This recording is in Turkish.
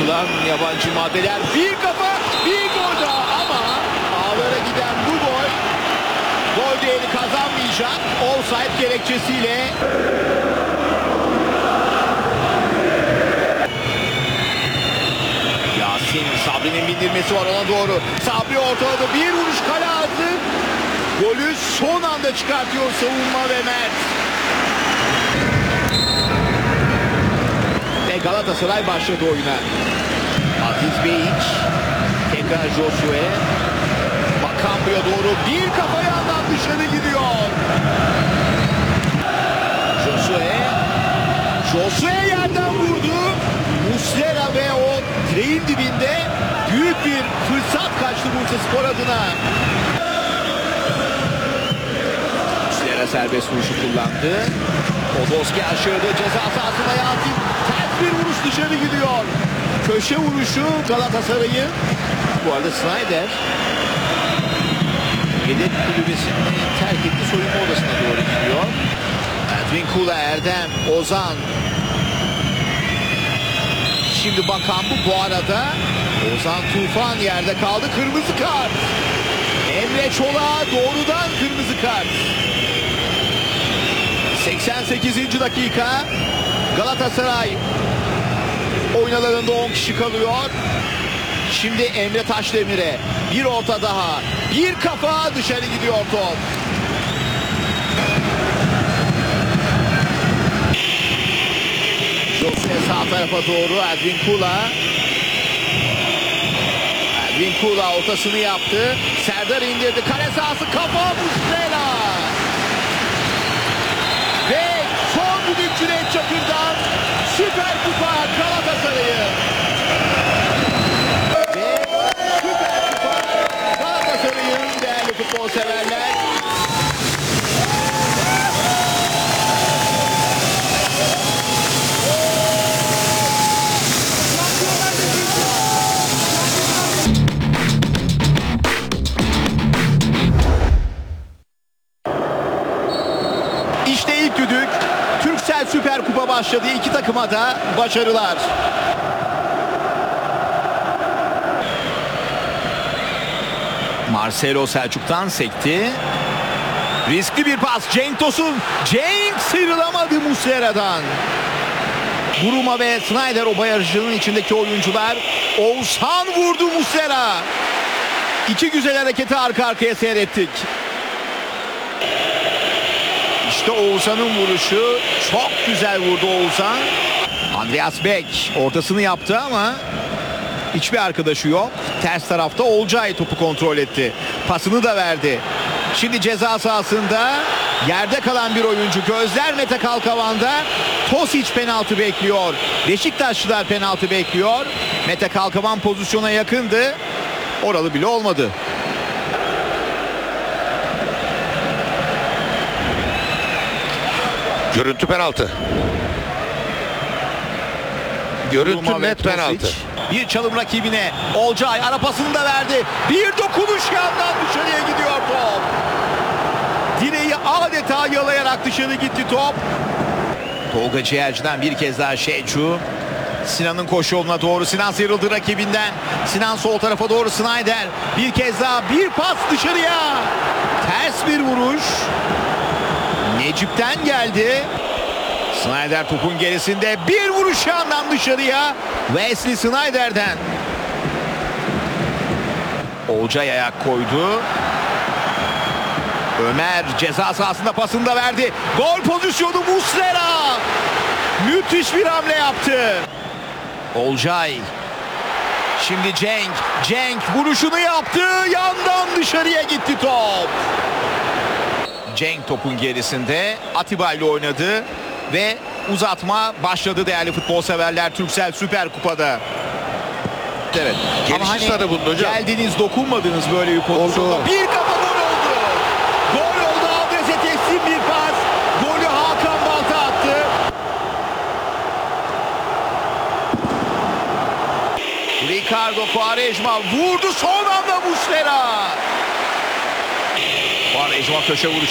Atılan yabancı maddeler. Bir kafa, bir gol daha ama ağlara giden bu gol gol değeri kazanmayacak. Offside gerekçesiyle. Yasin, Sabri'nin bindirmesi var ona doğru. Sabri ortaladı. Bir vuruş kale ağzı. Golü son anda çıkartıyor savunma ve Mert. Ve Galatasaray başladı oyuna. Aziz Beyiç. Tekrar Josue. Bakambu'ya doğru bir kafa yandan dışarı gidiyor. Josue yerden vurdu. Muslera ve o direğin dibinde büyük bir fırsat kaçtı Bursaspor adına. Muslera serbest vuruşu kullandı. Podolski aşağıda ceza sahasına Yasin. Ters bir vuruş dışarı gidiyor. Köşe vuruşu Galatasaray'ın. Bu arada Snyder yedek kulübesini terk etti. Soyunma odasına doğru gidiyor. Edwin Kula, Erdem, Ozan. Şimdi bakan bu arada. Ozan Tufan yerde kaldı. Kırmızı kart. Emre Çolak'a doğrudan kırmızı kart. 88. dakika. Galatasaray oyun alanında 10 kişi kalıyor. Şimdi Emre Taşdemir'e bir orta daha. Bir kafa dışarı gidiyor top. Josue sağ tarafa doğru. Edwin Kula ortasını yaptı. Serdar indirdi. Kale sahası kafa Muslera. Ve son düdük Cüneyt Çakır'dan Süper Kupa Galatasaray'ı. Ve Süper Kupa Galatasaray'ın değerli futbol severler. İşte ilk düdük. Türksel Süper Kupa başladı. İki takıma da başarılar. Marcelo Selçuk'tan sekti. Riskli bir pas. Cenk Tosun. Cenk sıyrılamadı Muslera'dan. Buruma ve Snyder o bayarıcının içindeki oyuncular. Oğuzhan vurdu Muslera. İki güzel hareketi arka arkaya seyrettik. İşte Oğuzhan'ın vuruşu. Çok güzel vurdu Oğuzhan. Andreas Beck ortasını yaptı ama hiçbir arkadaşı yok. Ters tarafta Olcay topu kontrol etti. Pasını da verdi. Şimdi ceza sahasında yerde kalan bir oyuncu. Gözler Mete Kalkavan'da. Tosic penaltı bekliyor. Beşiktaşlılar penaltı bekliyor. Mete Kalkavan pozisyona yakındı. Oralı bile olmadı. Görüntü penaltı. Görüntü net penaltı. Bir çalım rakibine. Olcay ara pasını da verdi. Bir dokunuş yandan dışarıya gidiyor top. Direği adeta yalayarak dışarı gitti top. Tolga Ciğerci'den bir kez daha Şeçu. Sinan'ın koşu yoluna doğru. Sinan sıyrıldı rakibinden. Sinan sol tarafa doğru Snyder. Bir kez daha bir pas dışarıya. Ters bir vuruş. Necip'ten geldi. Snyder topun gerisinde bir vuruş yandan dışarıya. Wesley Snyder'den. Olcay ayak koydu. Ömer ceza sahasında pasını da verdi. Gol pozisyonu Muslera. Müthiş bir hamle yaptı. Olcay. Şimdi Cenk. Cenk vuruşunu yaptı. Yandan dışarıya gitti top. Cenk topun gerisinde. Atiba ile oynadı. Ve uzatma başladı değerli futbol severler Türksel Süper Kupa'da. Evet. Ama hani geldiniz dokunmadınız böyle bir pozisyonda. Bir kafa gol oldu. Gol oldu. Adrese teslim bir pas. Golü Hakan Balta attı. Ricardo Quaresma vurdu son anda Muslera. Quaresma köşe vuruşu.